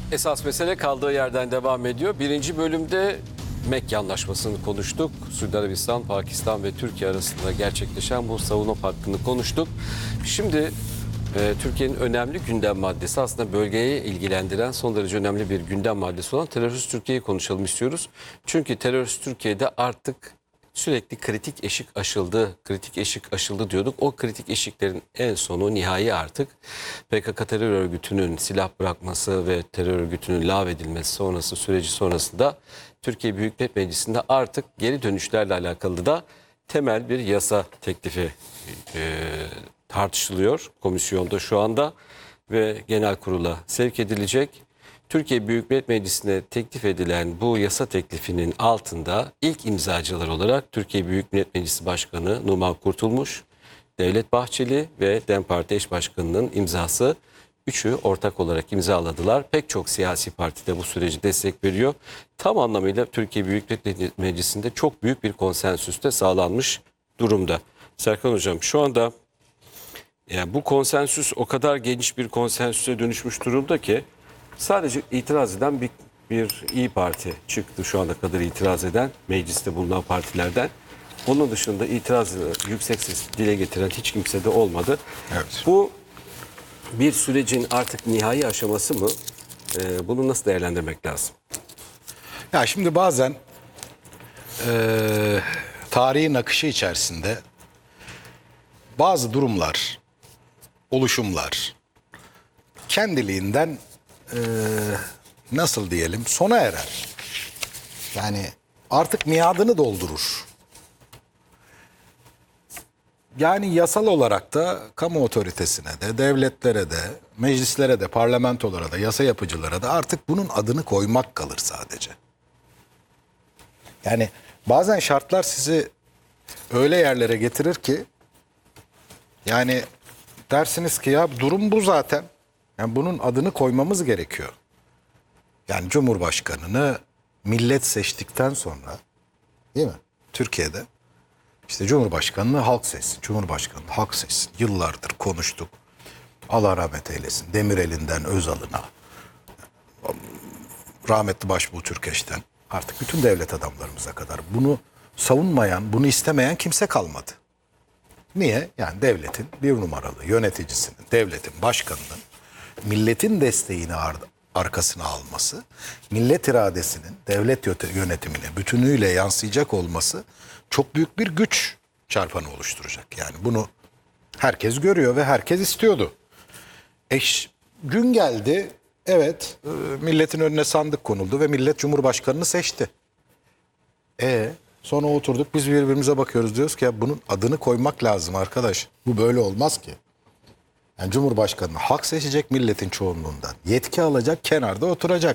Esas mesele kaldığı yerden devam ediyor. Birinci bölümde Mekke Anlaşması'nı konuştuk. Suudi Arabistan, Pakistan ve Türkiye arasında gerçekleşen bu savunma hakkını konuştuk. Şimdi Türkiye'nin önemli gündem maddesi, aslında bölgeye ilgilendiren son derece önemli bir gündem maddesi olan terörist Türkiye'yi konuşalım istiyoruz. Çünkü terörist Türkiye'de artık sürekli kritik eşik aşıldı, kritik eşik aşıldı diyorduk. O kritik eşiklerin en sonu nihai artık PKK terör örgütünün silah bırakması ve terör örgütünün lağvedilmesi sonrası süreci sonrasında Türkiye Büyük Millet Meclisi'nde artık geri dönüşlerle alakalı da temel bir yasa teklifi tartışılıyor komisyonda şu anda ve genel kurula sevk edilecek. Türkiye Büyük Millet Meclisi'ne teklif edilen bu yasa teklifinin altında ilk imzacılar olarak Türkiye Büyük Millet Meclisi Başkanı Numan Kurtulmuş, Devlet Bahçeli ve DEM Parti eş başkanının imzası, üçü ortak olarak imzaladılar. Pek çok siyasi parti de bu süreci destek veriyor. Tam anlamıyla Türkiye Büyük Millet Meclisi'nde çok büyük bir konsensüste sağlanmış durumda. Serkan Hocam, şu anda yani bu konsensüs o kadar geniş bir konsensüse dönüşmüş durumda ki sadece itiraz eden bir İyi Parti çıktı şu ana kadar itiraz eden mecliste bulunan partilerden. Onun dışında itirazı yüksek ses dile getiren hiç kimse de olmadı. Evet. Bu bir sürecin artık nihai aşaması mı? Bunu nasıl değerlendirmek lazım? Ya şimdi bazen tarihin akışı içerisinde bazı durumlar, oluşumlar kendiliğinden nasıl diyelim sona erer. Yani artık miadını doldurur. Yani yasal olarak da kamu otoritesine de, devletlere de, meclislere de, parlamentolara da, yasa yapıcılara da artık bunun adını koymak kalır sadece. Yani bazen şartlar sizi öyle yerlere getirir ki yani dersiniz ki ya durum bu zaten. Yani bunun adını koymamız gerekiyor. Yani Cumhurbaşkanını millet seçtikten sonra, değil mi? Türkiye'de işte Cumhurbaşkanını halk seçsin. Cumhurbaşkanını halk seçsin. Yıllardır konuştuk. Allah rahmet eylesin. Demirel'inden Özal'ına, rahmetli Başbuğ Türkeş'ten artık bütün devlet adamlarımıza kadar bunu savunmayan, bunu istemeyen kimse kalmadı. Niye? Yani devletin bir numaralı yöneticisinin, devletin başkanının milletin desteğini arkasına alması, millet iradesinin devlet yönetimine bütünüyle yansıyacak olması çok büyük bir güç çarpanı oluşturacak. Yani bunu herkes görüyor ve herkes istiyordu. Gün geldi, evet, milletin önüne sandık konuldu ve millet Cumhurbaşkanını seçti. Sonra oturduk, biz birbirimize bakıyoruz, diyoruz ki ya bunun adını koymak lazım arkadaş. Bu böyle olmaz ki. Yani Cumhurbaşkanı halk seçecek, milletin çoğunluğundan yetki alacak, kenarda oturacak.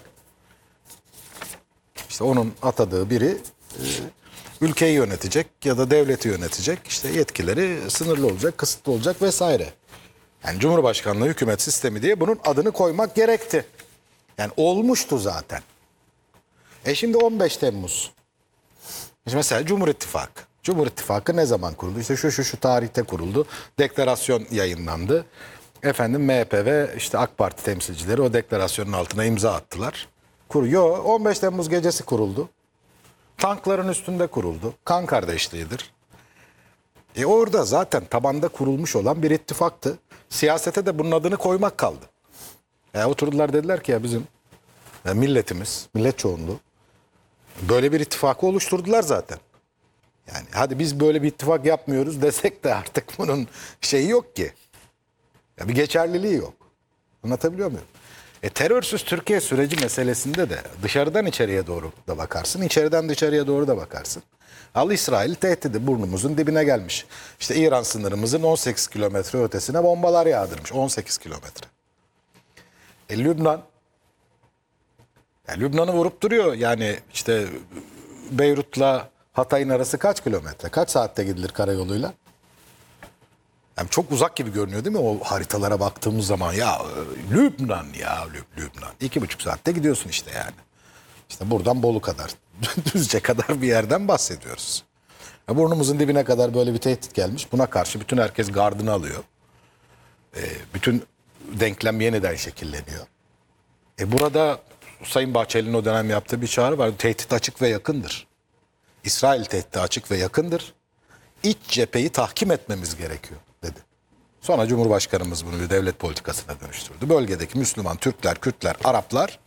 İşte onun atadığı biri ülkeyi yönetecek ya da devleti yönetecek. İşte yetkileri sınırlı olacak, kısıtlı olacak vesaire. Yani Cumhurbaşkanlığı hükümet sistemi diye bunun adını koymak gerekti. Yani olmuştu zaten. Şimdi 15 Temmuz. İşte mesela Cumhur İttifakı. Cumhur İttifakı ne zaman kuruldu? İşte şu tarihte kuruldu. Deklarasyon yayınlandı. Efendim MHP ve işte AK Parti temsilcileri o deklarasyonun altına imza attılar. 15 Temmuz gecesi kuruldu. Tankların üstünde kuruldu. Kan kardeşliğidir. Orada zaten tabanda kurulmuş olan bir ittifaktı. Siyasete de bunun adını koymak kaldı. Oturdular, dediler ki ya bizim milletimiz, millet çoğunluğu böyle bir ittifakı oluşturdular zaten. Yani hadi biz böyle bir ittifak yapmıyoruz desek de artık bunun şeyi yok ki. Ya bir geçerliliği yok. Anlatabiliyor muyum? Terörsüz Türkiye süreci meselesinde de dışarıdan içeriye doğru da bakarsın, içeriden dışarıya doğru da bakarsın. Al İsrail tehdidi burnumuzun dibine gelmiş. İşte İran sınırımızın 18 kilometre ötesine bombalar yağdırmış. 18 kilometre. Lübnan. Lübnan'ı vurup duruyor. Yani işte Beyrut'la Hatay'ın arası kaç kilometre? Kaç saatte gidilir karayoluyla? Yani çok uzak gibi görünüyor değil mi o haritalara baktığımız zaman? Ya Lübnan ya Lübnan. 2,5 saatte gidiyorsun işte yani. İşte buradan Bolu kadar, Düzce kadar bir yerden bahsediyoruz. Burnumuzun dibine kadar böyle bir tehdit gelmiş. Buna karşı bütün herkes gardını alıyor. Bütün denklem yeniden şekilleniyor. Burada Sayın Bahçeli'nin o dönem yaptığı bir çağrı var. Tehdit açık ve yakındır. İsrail tehdidi açık ve yakındır. İç cepheyi tahkim etmemiz gerekiyor dedi. Sonra Cumhurbaşkanımız bunu bir devlet politikasına dönüştürdü. Bölgedeki Müslüman, Türkler, Kürtler, Araplar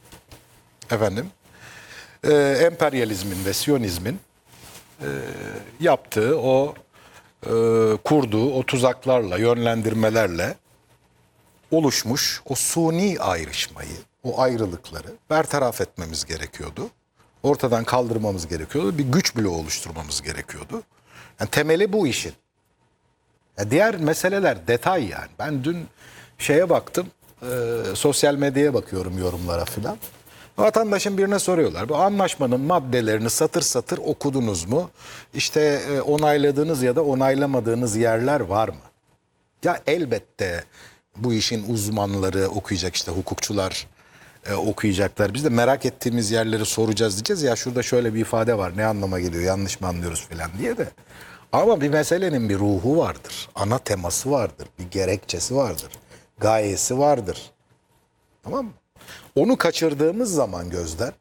emperyalizmin ve Siyonizmin yaptığı o kurduğu o tuzaklarla, yönlendirmelerle oluşmuş o suni ayrışmayı, o ayrılıkları bertaraf etmemiz gerekiyordu. Ortadan kaldırmamız gerekiyordu. Bir güç bloğu oluşturmamız gerekiyordu. Yani temeli bu işin. Ya diğer meseleler detay yani. Ben dün şeye baktım, sosyal medyaya bakıyorum yorumlara filan. Vatandaşın birine soruyorlar. Bu anlaşmanın maddelerini satır satır okudunuz mu? İşte onayladığınız ya da onaylamadığınız yerler var mı? Ya elbette bu işin uzmanları okuyacak, işte hukukçular okuyacaklar. Biz de merak ettiğimiz yerleri soracağız diyeceğiz. Ya şurada şöyle bir ifade var, ne anlama geliyor, yanlış mı anlıyoruz falan diye de. Ama bir meselenin bir ruhu vardır. Ana teması vardır. Bir gerekçesi vardır. Gayesi vardır. Tamam mı? Onu kaçırdığımız zaman gözden,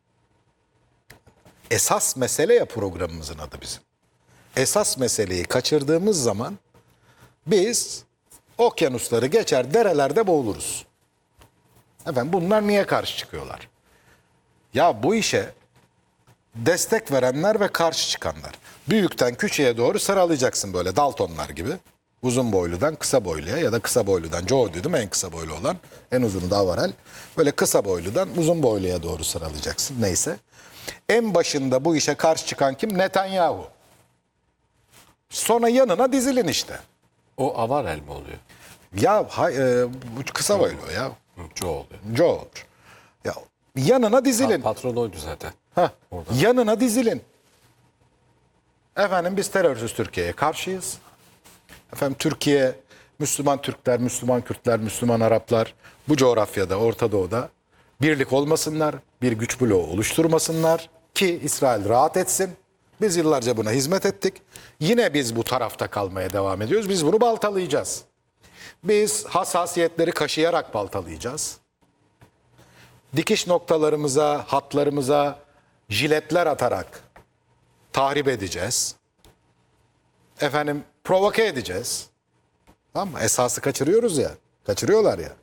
esas mesele ya programımızın adı bizim. Esas meseleyi kaçırdığımız zaman biz okyanusları geçer, derelerde boğuluruz. Efendim bunlar niye karşı çıkıyorlar? Ya bu işe destek verenler ve karşı çıkanlar. Büyükten küçüğe doğru sıralayacaksın böyle Daltonlar gibi. Uzun boyludan kısa boyluya ya da kısa boyludan, Joe dedim en kısa boylu olan, en uzunu da Avarel. Böyle kısa boyludan uzun boyluya doğru sıralayacaksın neyse. En başında bu işe karşı çıkan kim? Netanyahu. Sonra yanına dizilin işte. O Avarel mi oluyor? Ya bu kısa boylu o ya. Joe oluyor. Joe olur. Ya yanına dizilin. Patron oydu zaten. Yanına dizilin. Efendim biz terörsüz Türkiye'ye karşıyız. Efendim Türkiye, Müslüman Türkler, Müslüman Kürtler, Müslüman Araplar bu coğrafyada, Orta Doğu'da birlik olmasınlar, bir güç bloğu oluşturmasınlar ki İsrail rahat etsin. Biz yıllarca buna hizmet ettik. Yine biz bu tarafta kalmaya devam ediyoruz. Biz bunu baltalayacağız. Biz hassasiyetleri kaşıyarak baltalayacağız. Dikiş noktalarımıza, hatlarımıza jiletler atarak tahrip edeceğiz. Efendim provoke edeceğiz. Tamam mı? Esası kaçırıyoruz ya. Kaçırıyorlar ya.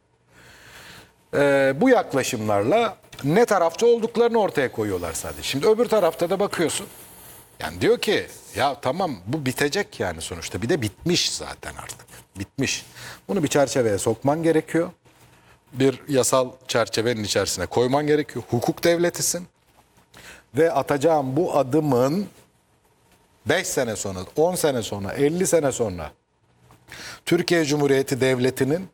Bu yaklaşımlarla ne tarafta olduklarını ortaya koyuyorlar sadece. Şimdi öbür tarafta da bakıyorsun. Yani diyor ki ya tamam bu bitecek yani sonuçta. Bir de bitmiş zaten artık. Bitmiş. Bunu bir çerçeveye sokman gerekiyor. Bir yasal çerçevenin içerisine koyman gerekiyor. Hukuk devletisin. Ve atacağım bu adımın 5 sene sonra, 10 sene sonra, 50 sene sonra Türkiye Cumhuriyeti Devleti'nin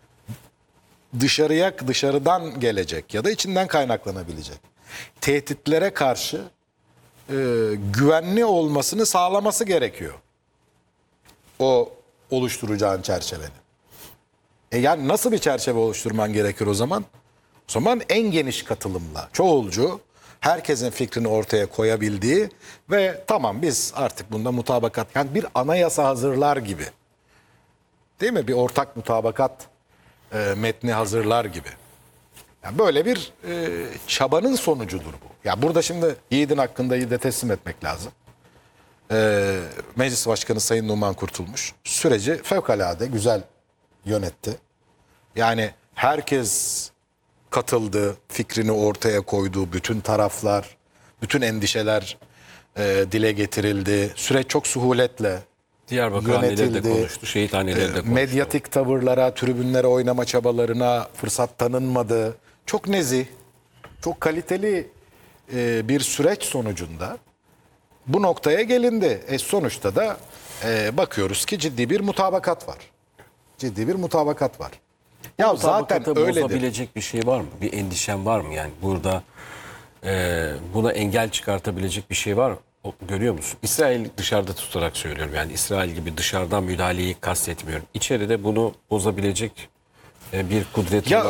dışarıdan gelecek ya da içinden kaynaklanabilecek tehditlere karşı güvenli olmasını sağlaması gerekiyor. O oluşturacağın çerçevenin. Yani nasıl bir çerçeve oluşturman gerekir o zaman? O zaman en geniş katılımla, çoğulcu, herkesin fikrini ortaya koyabildiği ve tamam biz artık bunda mutabakat, yani bir anayasa hazırlar gibi. Değil mi? Bir ortak mutabakat metni hazırlar gibi. Yani böyle bir çabanın sonucudur bu. Ya burada şimdi Yiğit'in hakkında teslim etmek lazım. Meclis Başkanı Sayın Numan Kurtulmuş süreci fevkalade güzel yönetti. Yani herkes katıldı, fikrini ortaya koydu, bütün taraflar, bütün endişeler dile getirildi. Süreç çok suhuletle Diyarbakır anneleri de yönetildi. konuştu, şehit anneleri de konuştu. Medyatik tavırlara, tribünlere oynama çabalarına fırsat tanınmadı. Çok nezih, çok kaliteli bir süreç sonucunda bu noktaya gelindi. Sonuçta da bakıyoruz ki ciddi bir mutabakat var. Ciddi bir mutabakat var. Ya zaten Mutabakatı öyledir. bozabilecek bir şey var mı? Bir endişen var mı? Yani burada buna engel çıkartabilecek bir şey var mı? Görüyor musun? İsrail dışarıda tutarak söylüyorum. Yani İsrail gibi dışarıdan müdahaleyi kastetmiyorum. İçeride bunu bozabilecek bir kudret Ya